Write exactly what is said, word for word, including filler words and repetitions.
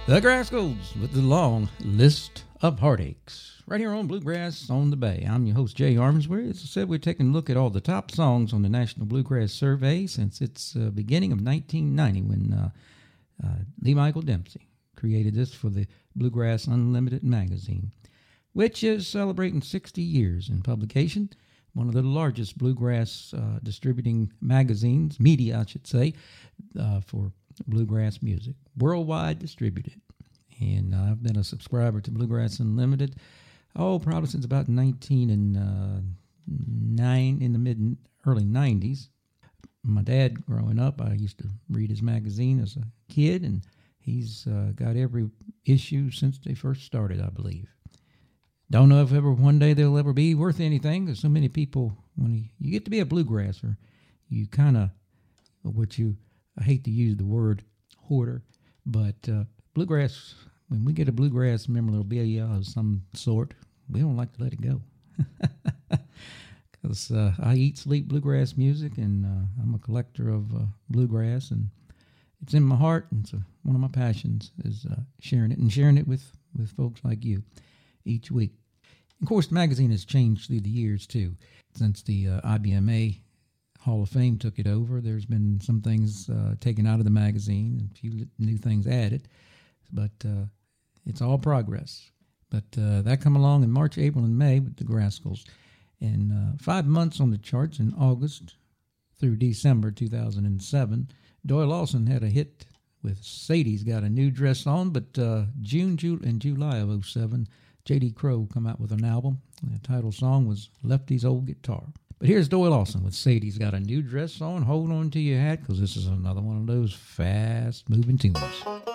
The Grascals with the long list of heartaches. Right here on Bluegrass on the Bay. I'm your host, Jay Armsbury. As I said, we're taking a look at all the top songs on the National Bluegrass Survey since its uh, beginning of nineteen ninety when uh, uh, Lee Michael Dempsey created this for the Bluegrass Unlimited magazine, which is celebrating sixty years in publication. One of the largest bluegrass uh, distributing magazines, media I should say, uh, for bluegrass music, worldwide distributed. And uh, I've been a subscriber to Bluegrass Unlimited, oh, probably since about nineteen and uh, nine in the mid early nineties. My dad, growing up, I used to read his magazine as a kid, and he's uh, got every issue since they first started, I believe. Don't know if ever one day they'll ever be worth anything, because so many people, when you, you get to be a bluegrasser, you kind of, what you, I hate to use the word hoarder, but uh, bluegrass, when we get a bluegrass memorabilia of some sort, we don't like to let it go. Because uh, I eat, sleep bluegrass music, and uh, I'm a collector of uh, bluegrass, and it's in my heart, and it's a, one of my passions is uh, sharing it, and sharing it with, with folks like you each week. Of course, the magazine has changed through the years, too. Since the uh, I B M A Hall of Fame took it over, there's been some things uh, taken out of the magazine and a few new things added, but uh, it's all progress. But uh, that come along in March, April, and May with the Grascals. And uh, five months on the charts in August through December two thousand seven, Doyle Lawson had a hit with Sadie's Got a New Dress On, but uh, June Ju- and July of oh seven, J D Crowe come out with an album. The title song was Lefty's Old Guitar. But here's Doyle Lawson with Sadie's Got a New Dress On. Hold on to your hat, because this is another one of those fast-moving tunes.